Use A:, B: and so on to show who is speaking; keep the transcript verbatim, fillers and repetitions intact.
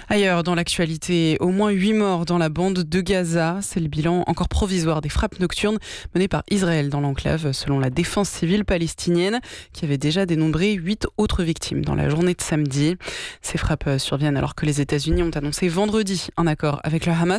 A: Ailleurs, dans l'actualité, au moins huit morts dans la bande de Gaza. C'est le bilan encore provisoire des frappes nocturnes menées par Israël dans l'enclave, selon la défense civile palestinienne, qui avait déjà dénombré huit autres victimes dans la journée de samedi. Ces frappes surviennent alors que les États-Unis ont annoncé vendredi un accord avec le Hamas